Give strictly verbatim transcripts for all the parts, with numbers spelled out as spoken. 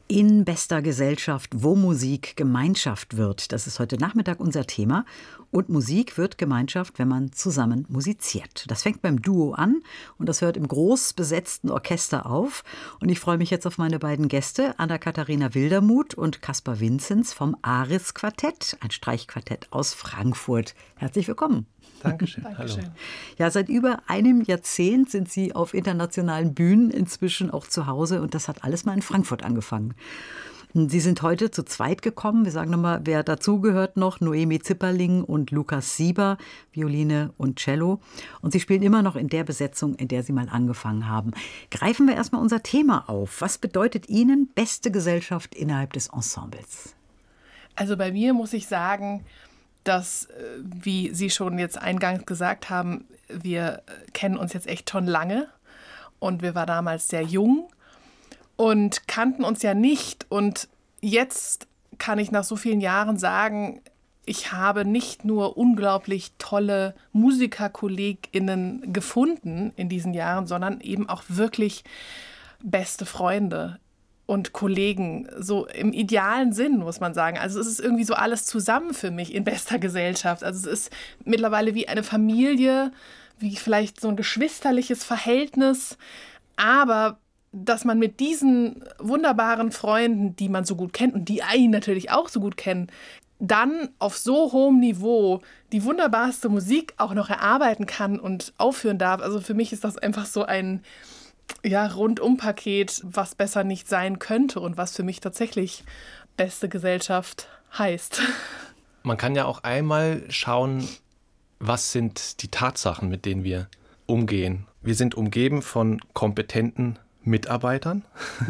In bester Gesellschaft, wo Musik Gemeinschaft wird. Das ist heute Nachmittag unser Thema. Und Musik wird Gemeinschaft, wenn man zusammen musiziert. Das fängt beim Duo an und das hört im groß besetzten Orchester auf. Und ich freue mich jetzt auf meine beiden Gäste, Anna-Katharina Wildermuth und Caspar Vinzenz vom Aris-Quartett, ein Streichquartett aus Frankfurt. Herzlich willkommen. Dankeschön. Dankeschön. Hallo. Ja, seit über einem Jahrzehnt sind Sie auf internationalen Bühnen, inzwischen auch zu Hause. Und das hat alles mal in Frankfurt angefangen. Sie sind heute zu zweit gekommen. Wir sagen nochmal, wer dazugehört noch. Noemi Zipperling und Lukas Sieber, Violine und Cello. Und Sie spielen immer noch in der Besetzung, in der Sie mal angefangen haben. Greifen wir erstmal unser Thema auf. Was bedeutet Ihnen beste Gesellschaft innerhalb des Ensembles? Also bei mir muss ich sagen, dass, wie Sie schon jetzt eingangs gesagt haben, wir kennen uns jetzt echt schon lange und wir waren damals sehr jung und kannten uns ja nicht. Und jetzt kann ich nach so vielen Jahren sagen, ich habe nicht nur unglaublich tolle MusikerkollegInnen gefunden in diesen Jahren, sondern eben auch wirklich beste Freunde und Kollegen, so im idealen Sinn, muss man sagen. Also es ist irgendwie so alles zusammen für mich in bester Gesellschaft. Also es ist mittlerweile wie eine Familie, wie vielleicht so ein geschwisterliches Verhältnis. Aber dass man mit diesen wunderbaren Freunden, die man so gut kennt und die einen natürlich auch so gut kennen, dann auf so hohem Niveau die wunderbarste Musik auch noch erarbeiten kann und aufführen darf. Also für mich ist das einfach so ein ja, Rundum-Paket, was besser nicht sein könnte und was für mich tatsächlich beste Gesellschaft heißt. Man kann ja auch einmal schauen, was sind die Tatsachen, mit denen wir umgehen. Wir sind umgeben von kompetenten Mitarbeitern.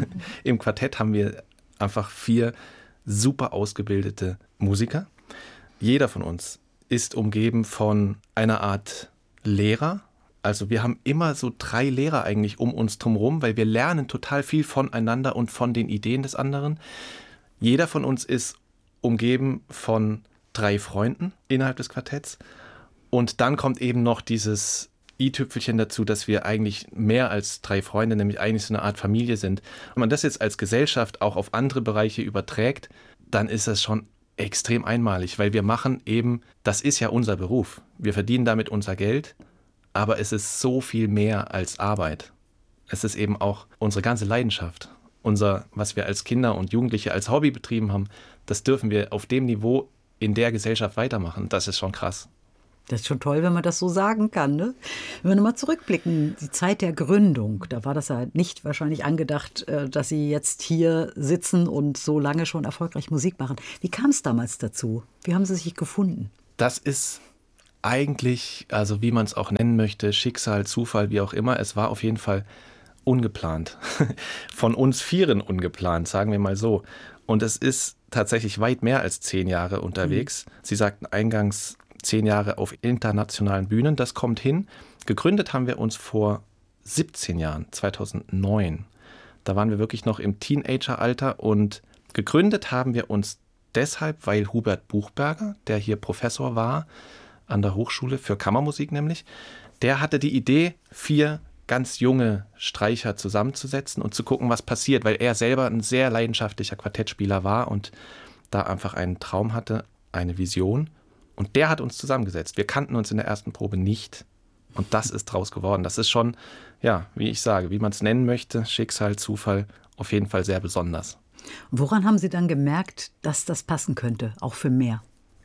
Im Quartett haben wir einfach vier super ausgebildete Musiker. Jeder von uns ist umgeben von einer Art Lehrer. Also wir haben immer so drei Lehrer eigentlich um uns drumherum, weil wir lernen total viel voneinander und von den Ideen des anderen. Jeder von uns ist umgeben von drei Freunden innerhalb des Quartetts. Und dann kommt eben noch dieses i-Tüpfelchen dazu, dass wir eigentlich mehr als drei Freunde, nämlich eigentlich so eine Art Familie sind. Wenn man das jetzt als Gesellschaft auch auf andere Bereiche überträgt, dann ist das schon extrem einmalig, weil wir machen eben, das ist ja unser Beruf. Wir verdienen damit unser Geld. Aber es ist so viel mehr als Arbeit. Es ist eben auch unsere ganze Leidenschaft. Unser, was wir als Kinder und Jugendliche als Hobby betrieben haben, das dürfen wir auf dem Niveau in der Gesellschaft weitermachen. Das ist schon krass. Das ist schon toll, wenn man das so sagen kann, ne? Wenn wir nochmal zurückblicken, die Zeit der Gründung, da war das ja nicht wahrscheinlich angedacht, dass Sie jetzt hier sitzen und so lange schon erfolgreich Musik machen. Wie kam es damals dazu? Wie haben Sie sich gefunden? Das ist eigentlich, also wie man es auch nennen möchte, Schicksal, Zufall, wie auch immer, es war auf jeden Fall ungeplant. Von uns Vieren ungeplant, sagen wir mal so. Und es ist tatsächlich weit mehr als zehn Jahre unterwegs. Mhm. Sie sagten eingangs zehn Jahre auf internationalen Bühnen, das kommt hin. Gegründet haben wir uns vor siebzehn Jahren, zweitausendneun. Da waren wir wirklich noch im Teenageralter und gegründet haben wir uns deshalb, weil Hubert Buchberger, der hier Professor war, an der Hochschule für Kammermusik nämlich, der hatte die Idee, vier ganz junge Streicher zusammenzusetzen und zu gucken, was passiert, weil er selber ein sehr leidenschaftlicher Quartettspieler war und da einfach einen Traum hatte, eine Vision. Und der hat uns zusammengesetzt. Wir kannten uns in der ersten Probe nicht und das ist draus geworden. Das ist schon, ja, wie ich sage, wie man es nennen möchte, Schicksal, Zufall, auf jeden Fall sehr besonders. Woran haben Sie dann gemerkt, dass das passen könnte, auch für mehr?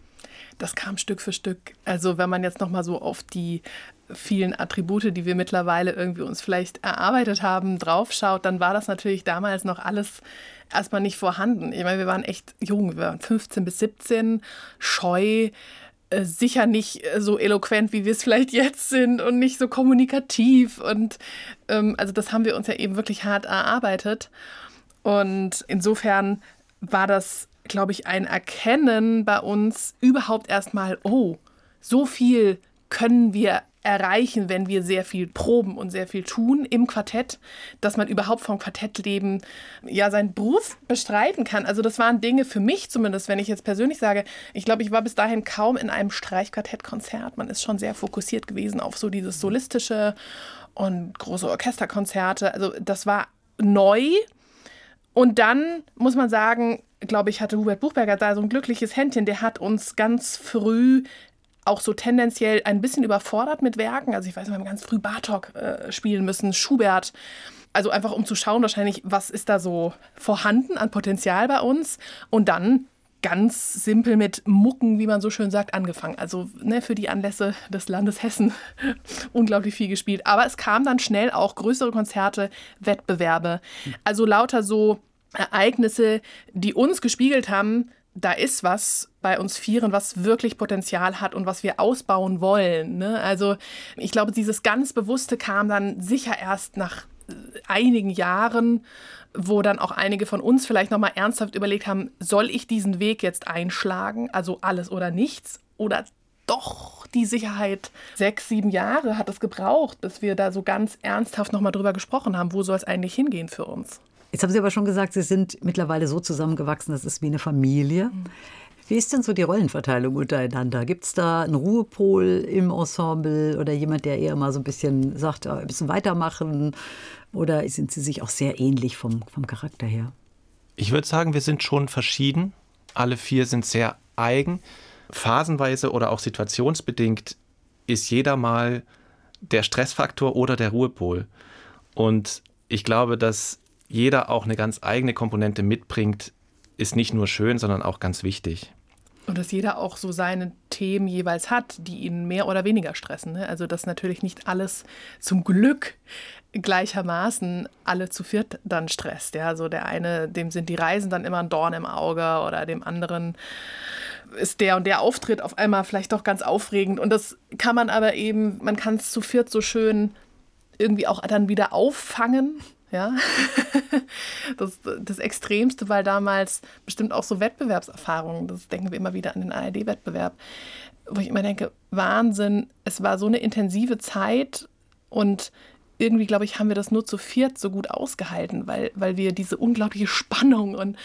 Das kam Stück für Stück. Also wenn man jetzt noch mal so auf die vielen Attribute, die wir mittlerweile irgendwie uns vielleicht erarbeitet haben, draufschaut, dann war das natürlich damals noch alles erstmal nicht vorhanden. Ich meine, wir waren echt jung, wir waren fünfzehn bis siebzehn, scheu, äh, sicher nicht so eloquent, wie wir es vielleicht jetzt sind und nicht so kommunikativ. Und ähm, also das haben wir uns ja eben wirklich hart erarbeitet. Und insofern war das, glaube ich, ein Erkennen bei uns überhaupt erstmal, oh, so viel können wir erreichen, wenn wir sehr viel proben und sehr viel tun im Quartett, dass man überhaupt vom Quartettleben ja seinen Beruf bestreiten kann. Also das waren Dinge für mich zumindest, wenn ich jetzt persönlich sage, ich glaube, ich war bis dahin kaum in einem Streichquartettkonzert. Man ist schon sehr fokussiert gewesen auf so dieses Solistische und große Orchesterkonzerte. Also das war neu. Und dann muss man sagen, glaube ich, hatte Hubert Buchberger da so ein glückliches Händchen. Der hat uns ganz früh auch so tendenziell ein bisschen überfordert mit Werken. Also ich weiß, wir haben ganz früh Bartók äh, spielen müssen, Schubert. Also einfach um zu schauen wahrscheinlich, was ist da so vorhanden an Potenzial bei uns. Und dann ganz simpel mit Mucken, wie man so schön sagt, angefangen. Also ne, für die Anlässe des Landes Hessen unglaublich viel gespielt. Aber es kam dann schnell auch größere Konzerte, Wettbewerbe. Also lauter so Ereignisse, die uns gespiegelt haben, da ist was bei uns Vieren, was wirklich Potenzial hat und was wir ausbauen wollen. Ne? Also ich glaube, dieses ganz Bewusste kam dann sicher erst nach einigen Jahren, wo dann auch einige von uns vielleicht nochmal ernsthaft überlegt haben, soll ich diesen Weg jetzt einschlagen, also alles oder nichts, oder doch die Sicherheit. Sechs, sieben Jahre hat es gebraucht, bis wir da so ganz ernsthaft nochmal drüber gesprochen haben, wo soll es eigentlich hingehen für uns. Jetzt haben Sie aber schon gesagt, Sie sind mittlerweile so zusammengewachsen, das ist wie eine Familie. Mhm. Wie ist denn so die Rollenverteilung untereinander? Gibt es da einen Ruhepol im Ensemble oder jemand, der eher mal so ein bisschen sagt, ein bisschen weitermachen? Oder sind Sie sich auch sehr ähnlich vom, vom Charakter her? Ich würde sagen, wir sind schon verschieden. Alle vier sind sehr eigen. Phasenweise oder auch situationsbedingt ist jeder mal der Stressfaktor oder der Ruhepol. Und ich glaube, dass jeder auch eine ganz eigene Komponente mitbringt, ist nicht nur schön, sondern auch ganz wichtig. Und dass jeder auch so seine Themen jeweils hat, die ihn mehr oder weniger stressen. Ne? Also dass natürlich nicht alles zum Glück gleichermaßen alle zu viert dann stresst. Ja? Also der eine, dem sind die Reisen dann immer ein Dorn im Auge oder dem anderen ist der und der Auftritt auf einmal vielleicht doch ganz aufregend. Und das kann man aber eben, man kann es zu viert so schön irgendwie auch dann wieder auffangen. Ja, das, das Extremste, weil damals bestimmt auch so Wettbewerbserfahrungen, das denken wir immer wieder an den A R D-Wettbewerb, wo ich immer denke, Wahnsinn, es war so eine intensive Zeit und irgendwie, glaube ich, haben wir das nur zu viert so gut ausgehalten, weil, weil wir diese unglaubliche Spannung und,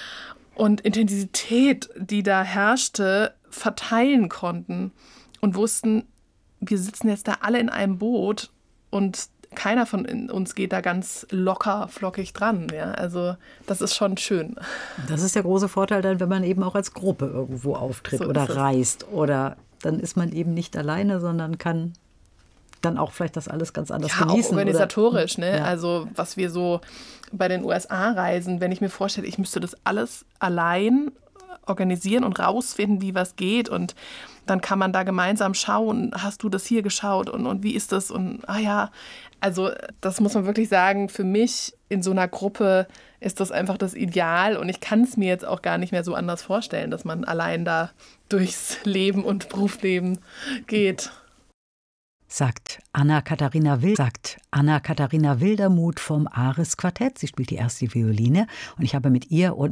und Intensität, die da herrschte, verteilen konnten und wussten, wir sitzen jetzt da alle in einem Boot und keiner von uns geht da ganz locker, flockig dran. Ja? Also das ist schon schön. Das ist der große Vorteil dann, wenn man eben auch als Gruppe irgendwo auftritt so oder reist. Oder dann ist man eben nicht alleine, sondern kann dann auch vielleicht das alles ganz anders ja, genießen. Auch organisatorisch. Oder, ne? Ja. Also was wir so bei den U S A-Reisen, wenn ich mir vorstelle, ich müsste das alles allein organisieren und rausfinden, wie was geht und dann kann man da gemeinsam schauen, hast du das hier geschaut und, und wie ist das und ah ja, also das muss man wirklich sagen, für mich in so einer Gruppe ist das einfach das Ideal und ich kann es mir jetzt auch gar nicht mehr so anders vorstellen, dass man allein da durchs Leben und Berufsleben geht. Sagt Anna-Katharina Wil- sagt Anna-Katharina Wildermuth vom Ares Quartett. Sie spielt die erste Violine und ich habe mit ihr und